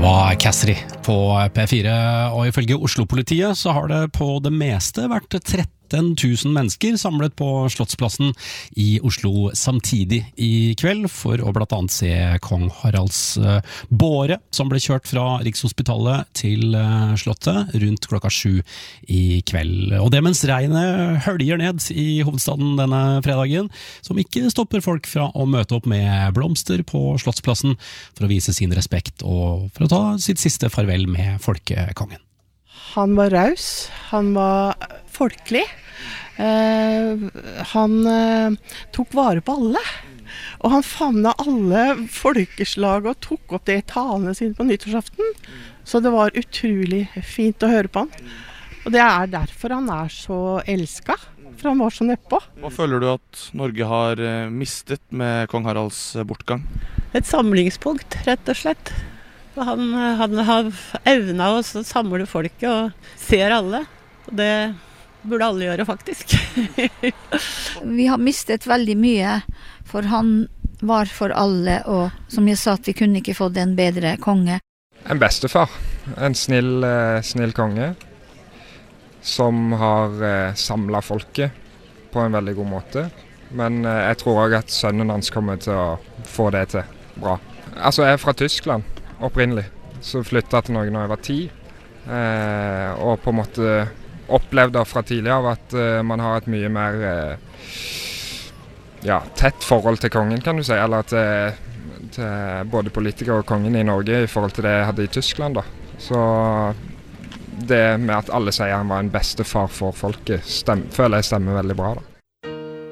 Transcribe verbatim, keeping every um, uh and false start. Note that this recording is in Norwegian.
var Cassidy på P fire, og ifølge Oslo-politiet så har det på det meste vært tretten tusen mennesker samlet på Slottsplassen i Oslo samtidig i kveld for å blant annet se kong Haralds båre som ble kjørt fra Rikshospitalet til Slottet rundt klokka sju i kveld. Og det mens regnet høljer ned i hovedstaden denne fredagen, som ikke stopper folk fra å møte opp med blomster på Slottsplassen for å vise sin respekt og for å ta sitt siste farvel med folkekongen. Han var raus, han var folkelig, eh, han eh, tok vare på alle, og han famnet alle folkeslag og tok opp det i talene sine på nyttårsaften, så det var utrolig fint å høre på han. Og det er derfor han er så elsket, for han var så nedpå. Hva føler du at Norge har mistet med kong Haralds bortgang? Et samlingspunkt, rett og slett. Han, han har evnet å samle folket og ser alle. Og det burde alle gjøre, faktisk. Vi har mistet veldig mye, for han var for alle, og som jeg sa, at vi kunne ikke fått en bedre konge. En bestefar, en snill, snill konge, som har samlet folket på en veldig god måte. Men jeg tror også at sønnen hans kommer til å få det til bra. Altså, jeg er fra Tyskland. Opprinnelig, så flyttet jeg til Norge når jeg var ti, eh, og på en måte opplevde fra tidligere av at eh, man har et mye mer eh, ja, tett forhold til kongen, kan du si, eller til, til både politikere og kongen i Norge i forhold til det jeg hadde i Tyskland da. Så det med at alle sier han var en bestefar for folket, stem, føler jeg stemmer veldig bra da.